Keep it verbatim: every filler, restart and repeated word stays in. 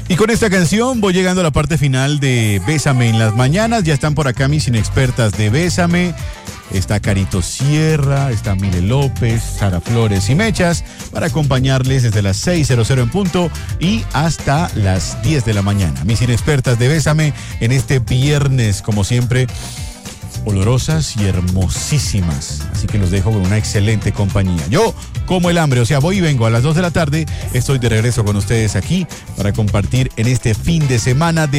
Y con esta canción voy llegando a la parte final de Bésame en las mañanas. Ya están por acá mis inexpertas de Bésame. Está Carito Sierra, está Mile López, Sara Flores y Mechas para acompañarles desde las seis en punto y hasta las diez de la mañana. Mis inexpertas de Bésame en este viernes, como siempre, olorosas y hermosísimas. Así que los dejo con una excelente compañía. Yo como el hambre, o sea, voy y vengo a las dos de la tarde. Estoy de regreso con ustedes aquí para compartir en este fin de semana de